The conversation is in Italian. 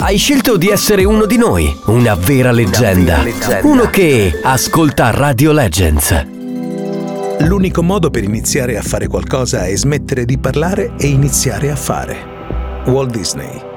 Hai scelto di essere uno di noi, una vera leggenda. Uno che ascolta Radio Legends. L'unico modo per iniziare a fare qualcosa è smettere di parlare e iniziare a fare. Walt Disney.